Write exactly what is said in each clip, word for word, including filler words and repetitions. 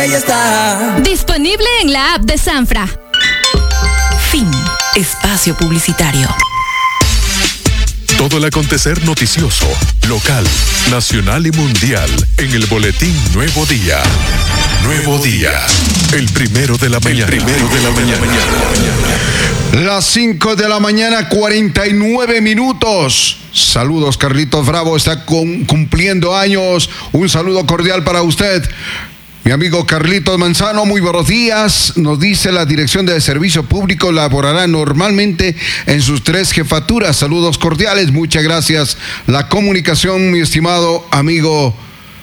Ella está disponible en la app de Sanfra. Fin. Espacio publicitario. Todo el acontecer noticioso, local, nacional y mundial en el boletín Nuevo Día. Nuevo Día, el primero de la mañana. El primero de la mañana. Las cinco de la mañana, cuarenta y nueve minutos. Saludos, Carlitos Bravo, está con, cumpliendo años. Un saludo cordial para usted. Mi amigo Carlitos Manzano, muy buenos días. Nos dice la Dirección de Servicio Público laborará normalmente en sus tres jefaturas. Saludos cordiales, muchas gracias. La comunicación, mi estimado amigo,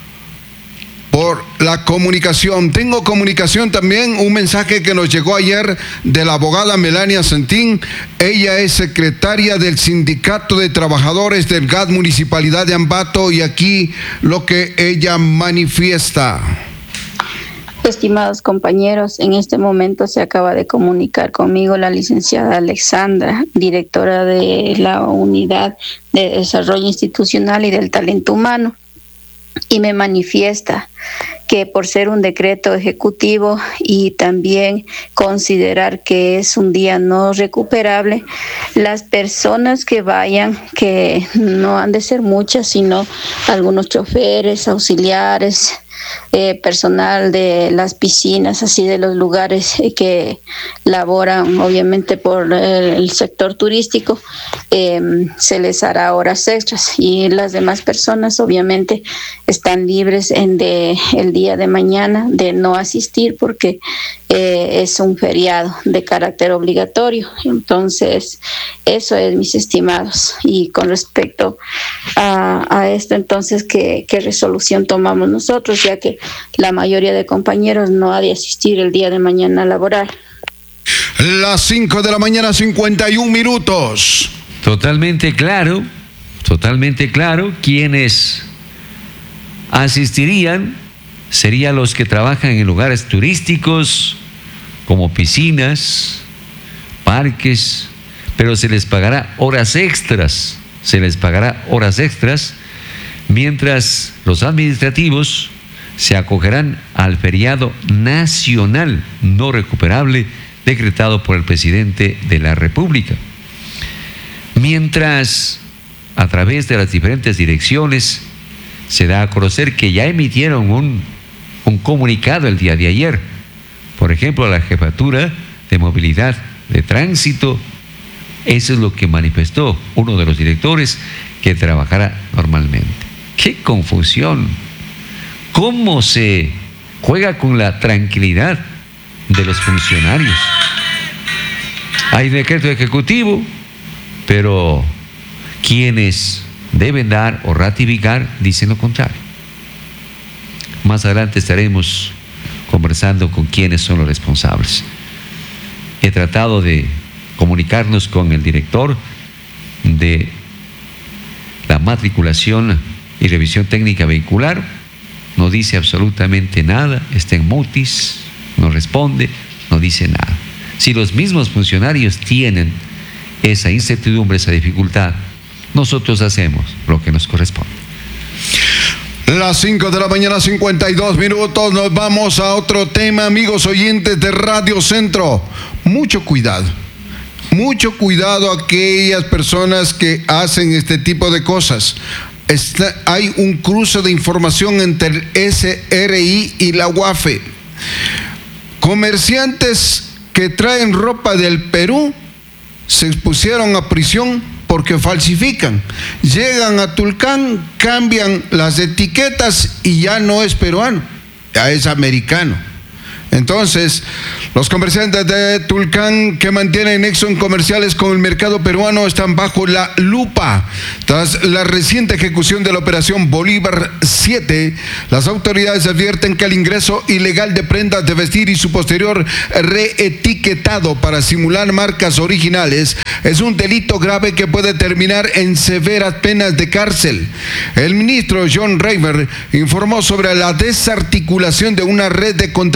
por la comunicación. Tengo comunicación también, un mensaje que nos llegó ayer de la abogada Melania Santín. Ella es secretaria del Sindicato de Trabajadores del G A T Municipalidad de Ambato, y aquí lo que ella manifiesta. Estimados compañeros, en este momento se acaba de comunicar conmigo la licenciada Alexandra, directora de la Unidad de Desarrollo Institucional y del Talento Humano, y me manifiesta que por ser un decreto ejecutivo y también considerar que es un día no recuperable, las personas que vayan, que no han de ser muchas, sino algunos choferes, auxiliares, Eh, personal de las piscinas, así de los lugares eh, que laboran obviamente por el, el sector turístico, eh, se les hará horas extras, y las demás personas obviamente están libres en de, el día de mañana de no asistir porque eh, es un feriado de carácter obligatorio. Entonces eso es, mis estimados. Y con respecto a, a esto, entonces, ¿qué, qué resolución tomamos nosotros, ya que la mayoría de compañeros no ha de asistir el día de mañana a laborar? Las cinco de la mañana, cincuenta y un minutos. Totalmente claro, totalmente claro, quienes asistirían serían los que trabajan en lugares turísticos como piscinas, parques, pero se les pagará horas extras, se les pagará horas extras, mientras los administrativos se acogerán al feriado nacional no recuperable decretado por el presidente de la República. Mientras, a través de las diferentes direcciones, se da a conocer que ya emitieron un, un comunicado el día de ayer. Por ejemplo, la Jefatura de Movilidad de Tránsito, eso es lo que manifestó uno de los directores, que trabajará normalmente. ¡Qué confusión! ¿Cómo se juega con la tranquilidad de los funcionarios? Hay decreto ejecutivo, pero quienes deben dar o ratificar dicen lo contrario. Más adelante estaremos conversando con quiénes son los responsables. He tratado de comunicarnos con el director de la matriculación y revisión técnica vehicular. No dice absolutamente nada, está en mutis, no responde, no dice nada. Si los mismos funcionarios tienen esa incertidumbre, esa dificultad, nosotros hacemos lo que nos corresponde. Las cinco de la mañana, cincuenta y dos minutos, nos vamos a otro tema, amigos oyentes de Radio Centro. Mucho cuidado, mucho cuidado a aquellas personas que hacen este tipo de cosas. Está, hay un cruce de información entre el S R I y la U A F E. Comerciantes que traen ropa del Perú se expusieron a prisión porque falsifican. Llegan a Tulcán, cambian las etiquetas y ya no es peruano, ya es americano. Entonces, los comerciantes de Tulcán que mantienen nexos comerciales con el mercado peruano están bajo la lupa. Tras la reciente ejecución de la operación Bolívar siete, las autoridades advierten que el ingreso ilegal de prendas de vestir y su posterior reetiquetado para simular marcas originales es un delito grave que puede terminar en severas penas de cárcel. El ministro John Raver informó sobre la desarticulación de una red de contrabando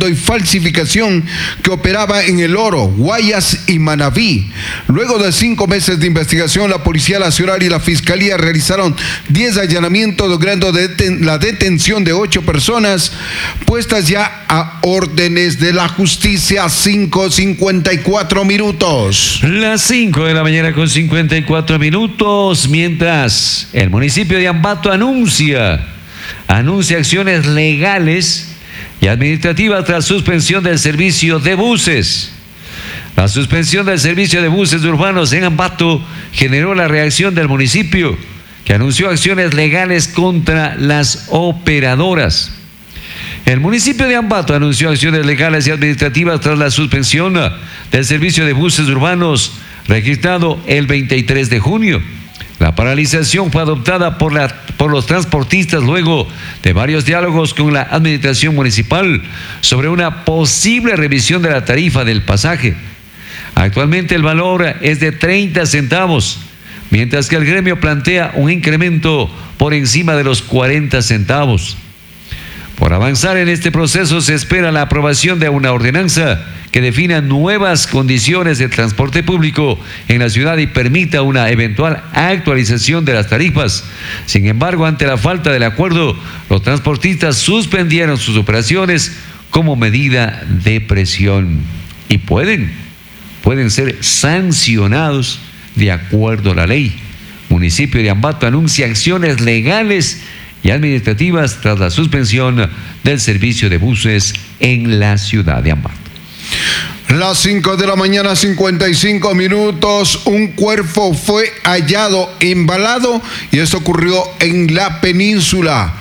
y falsificación que operaba en El Oro, Guayas y Manabí. Luego de cinco meses de investigación, la Policía Nacional y la Fiscalía realizaron diez allanamientos, logrando deten- la detención de ocho personas, puestas ya a órdenes de la justicia. Cinco cincuenta y cuatro minutos. Las cinco de la mañana con cincuenta y cuatro minutos, mientras el municipio de Ambato anuncia, anuncia acciones legales y administrativas tras suspensión del servicio de buses. La suspensión del servicio de buses urbanos en Ambato generó la reacción del municipio, que anunció acciones legales contra las operadoras. El municipio de Ambato anunció acciones legales y administrativas tras la suspensión del servicio de buses urbanos registrado el veintitrés de junio. La paralización fue adoptada por, la, por los transportistas luego de varios diálogos con la administración municipal sobre una posible revisión de la tarifa del pasaje. Actualmente el valor es de treinta centavos, mientras que el gremio plantea un incremento por encima de los cuarenta centavos. Por avanzar en este proceso se espera la aprobación de una ordenanza que defina nuevas condiciones de transporte público en la ciudad y permita una eventual actualización de las tarifas. Sin embargo, ante la falta del acuerdo, los transportistas suspendieron sus operaciones como medida de presión y pueden, pueden ser sancionados de acuerdo a la ley. Municipio de Ambato anuncia acciones legales y administrativas tras la suspensión del servicio de buses en la ciudad de Ambato. Las cinco de la mañana, cincuenta y cinco minutos. Un cuerpo fue hallado embalado y esto ocurrió en la península.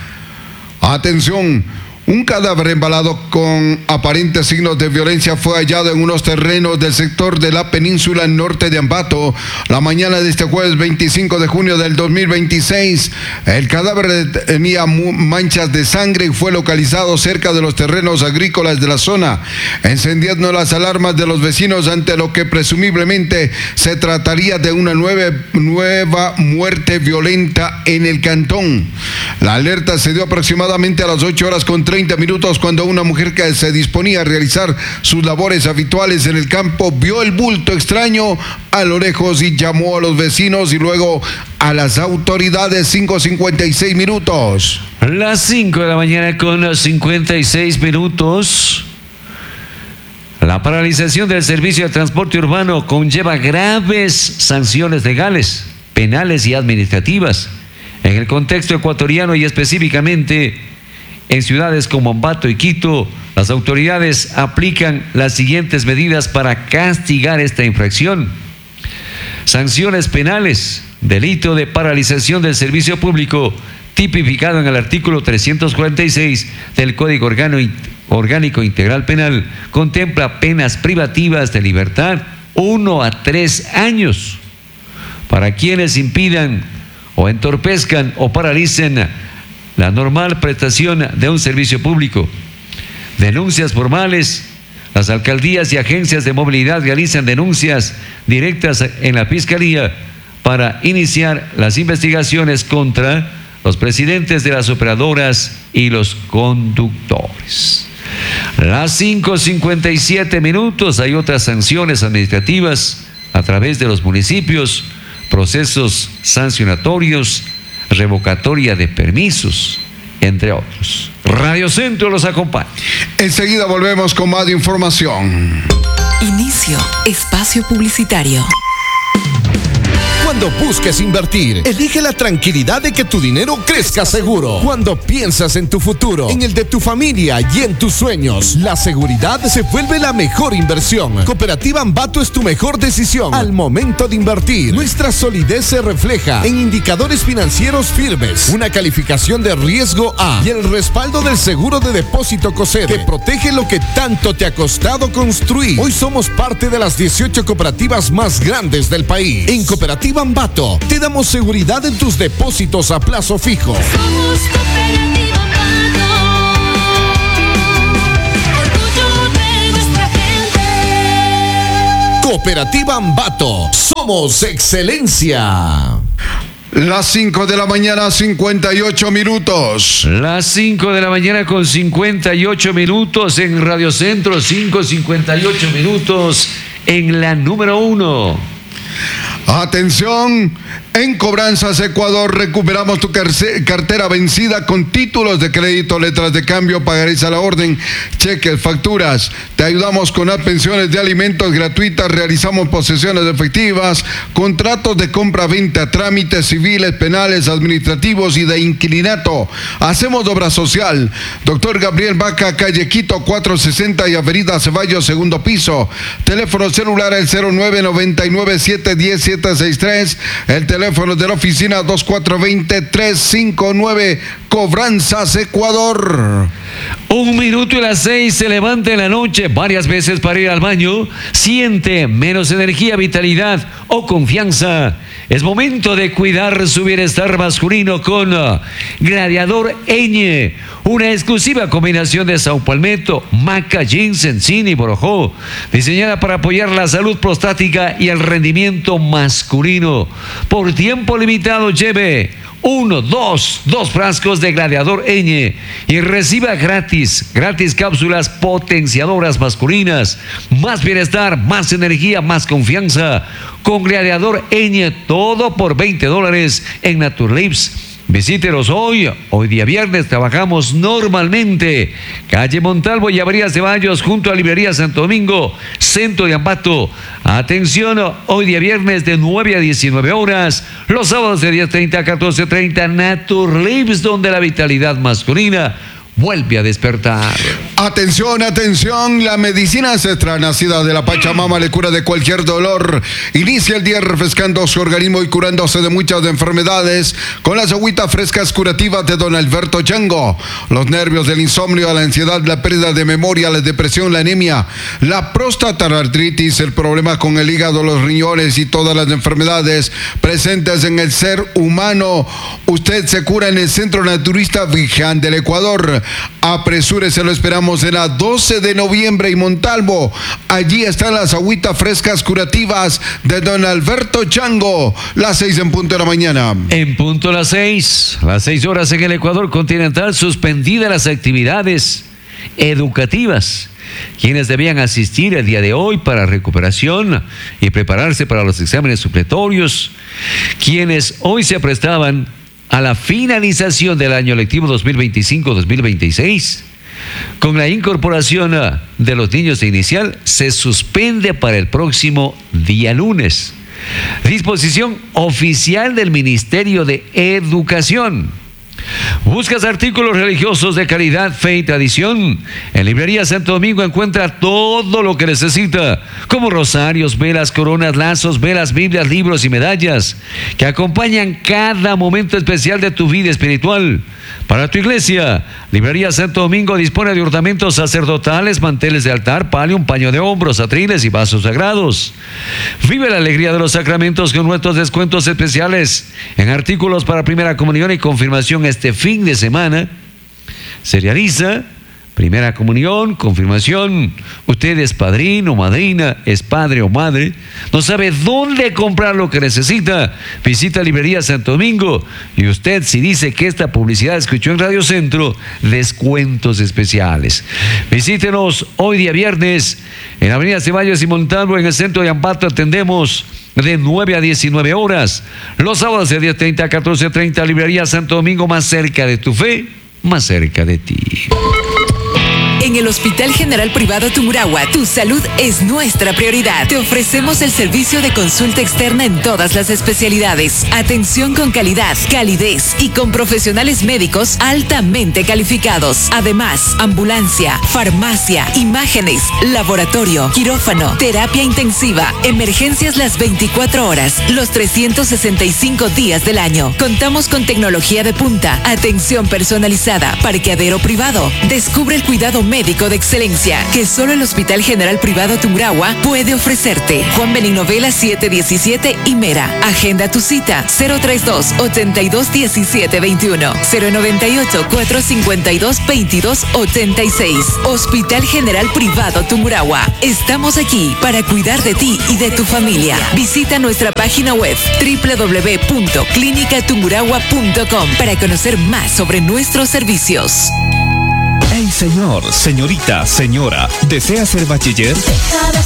Atención. Un cadáver embalado con aparentes signos de violencia fue hallado en unos terrenos del sector de la península norte de Ambato la mañana de este jueves veinticinco de junio del dos mil veintiséis. El cadáver tenía manchas de sangre y fue localizado cerca de los terrenos agrícolas de la zona, encendiendo las alarmas de los vecinos ante lo que presumiblemente se trataría de una nueva, nueva muerte violenta en el cantón. La alerta se dio aproximadamente a las ocho horas con treinta minutos cuando una mujer que se disponía a realizar sus labores habituales en el campo vio el bulto extraño a lo lejos y llamó a los vecinos y luego a las autoridades. Cinco cincuenta y seis minutos. Las cinco de la mañana con cincuenta y seis minutos. La paralización del servicio de transporte urbano conlleva graves sanciones legales, penales y administrativas. En el contexto ecuatoriano y específicamente en ciudades como Ambato y Quito, las autoridades aplican las siguientes medidas para castigar esta infracción. Sanciones penales: delito de paralización del servicio público, tipificado en el artículo trescientos cuarenta y seis del Código Orgánico Integral Penal, contempla penas privativas de libertad uno a tres años para quienes impidan o entorpezcan o paralicen la normal prestación de un servicio público. Denuncias formales: las alcaldías y agencias de movilidad realizan denuncias directas en la Fiscalía para iniciar las investigaciones contra los presidentes de las operadoras y los conductores. Las cinco cincuenta y siete minutos. Hay otras sanciones administrativas a través de los municipios, procesos sancionatorios, revocatoria de permisos, entre otros. Radio Centro los acompaña. Enseguida volvemos con más información. Inicio espacio publicitario. Cuando busques invertir, elige la tranquilidad de que tu dinero crezca seguro. Cuando piensas en tu futuro, en el de tu familia y en tus sueños, la seguridad se vuelve la mejor inversión. Cooperativa Ambato es tu mejor decisión al momento de invertir. Nuestra solidez se refleja en indicadores financieros firmes, una calificación de riesgo A y el respaldo del seguro de depósito COSEDE, que protege lo que tanto te ha costado construir. Hoy somos parte de las dieciocho cooperativas más grandes del país. En Cooperativa Ambato te damos seguridad en tus depósitos a plazo fijo. Somos Cooperativa Ambato, orgullo de nuestra gente. Cooperativa Ambato, somos excelencia. Las cinco de la mañana, cincuenta y ocho minutos. Las cinco de la mañana con cincuenta y ocho minutos en Radio Centro, cinco cincuenta y ocho minutos en la número uno. Atención, en Cobranzas Ecuador recuperamos tu cartera vencida con títulos de crédito, letras de cambio, pagarés a la orden, cheques, facturas. Te ayudamos con las pensiones de alimentos gratuitas, realizamos posesiones efectivas, contratos de compra-venta, trámites civiles, penales, administrativos y de inquilinato. Hacemos obra social. Doctor Gabriel Vaca, calle Quito cuatrocientos sesenta y Avenida Ceballos, segundo piso. Teléfono celular el cero nueve noventa y nueve siete diez siete sesenta y tres, el teléfono de la oficina dos cuatro dos cero tres cinco nueve, Cobranzas Ecuador. Un minuto y las seis, se levanta en la noche varias veces para ir al baño, siente menos energía, vitalidad o confianza. Es momento de cuidar su bienestar masculino con uh, Gladiador Eñe, una exclusiva combinación de saupalmeto, maca, ginseng, zinc y borojó, diseñada para apoyar la salud prostática y el rendimiento masculino. Por tiempo limitado, lleve uno, dos, dos frascos de Gladiador Eñe y reciba gratis, gratis cápsulas potenciadoras masculinas. Más bienestar, más energía, más confianza. Con Gladiador Eñe, todo por veinte dólares en Naturlips. Visítenos hoy, hoy día viernes trabajamos normalmente. Calle Montalvo y Avenida Ceballos, junto a Librería Santo Domingo, centro de Ambato. Atención, hoy día viernes de nueve a diecinueve horas, los sábados de diez treinta a catorce treinta, Naturlips, donde la vitalidad masculina vuelve a despertar. Atención, atención, la medicina ancestral nacida de la Pachamama le cura de cualquier dolor. Inicia el día refrescando su organismo y curándose de muchas enfermedades con las agüitas frescas curativas de don Alberto Chango. Los nervios, el insomnio, la ansiedad, la pérdida de memoria, la depresión, la anemia, la próstata, la artritis, el problema con el hígado, los riñones y todas las enfermedades presentes en el ser humano. Usted se cura en el Centro Naturista Vigán del Ecuador. Apresúrese, lo esperamos en la doce de noviembre y Montalvo. Allí están las agüitas frescas curativas de don Alberto Chango. Las seis en punto de la mañana. En punto las seis, las seis horas en el Ecuador continental, suspendidas las actividades educativas. Quienes debían asistir el día de hoy para recuperación y prepararse para los exámenes supletorios. Quienes hoy se prestaban a la finalización del año lectivo dos mil veinticinco dos mil veintiséis, con la incorporación de los niños de inicial, se suspende para el próximo día lunes. Disposición oficial del Ministerio de Educación. ¿Buscas artículos religiosos de calidad, fe y tradición? En Librería Santo Domingo encuentra todo lo que necesita, como rosarios, velas, coronas, lazos, velas, Biblias, libros y medallas, que acompañan cada momento especial de tu vida espiritual. Para tu iglesia, Librería Santo Domingo dispone de ornamentos sacerdotales, manteles de altar, palio, un paño de hombros, atriles y vasos sagrados. Vive la alegría de los sacramentos con nuestros descuentos especiales en artículos para primera comunión y confirmación. Este fin de semana se realiza primera comunión, confirmación. Usted es padrino o madrina, es padre o madre, no sabe dónde comprar lo que necesita. Visita Librería Santo Domingo y usted, si dice que esta publicidad escuchó en Radio Centro, descuentos especiales. Visítenos hoy día viernes en Avenida Ceballos y Montalvo, en el centro de Ambato. Atendemos de nueve a diecinueve horas. Los sábados de diez treinta a catorce treinta, Librería Santo Domingo, más cerca de tu fe, más cerca de ti. En el Hospital General Privado Tungurahua, tu salud es nuestra prioridad. Te ofrecemos el servicio de consulta externa en todas las especialidades. Atención con calidad, calidez y con profesionales médicos altamente calificados. Además, ambulancia, farmacia, imágenes, laboratorio, quirófano, terapia intensiva, emergencias las veinticuatro horas, los trescientos sesenta y cinco días del año. Contamos con tecnología de punta, atención personalizada, parqueadero privado. Descubre el cuidado médico médico de excelencia que solo el Hospital General Privado Tungurahua puede ofrecerte. Juan Benigno Vela siete diecisiete y Mera. Agenda tu cita cero treinta y dos, ochenta y dos, diecisiete veintiuno, cero noventa y ocho, cuatrocientos cincuenta y dos, veintidós ochenta y seis. Hospital General Privado Tungurahua. Estamos aquí para cuidar de ti y de tu familia. Visita nuestra página web doble u doble u doble u punto clínica tungurahua punto com para conocer más sobre nuestros servicios. Hey señor, señorita, señora, ¿desea ser bachiller? Deja de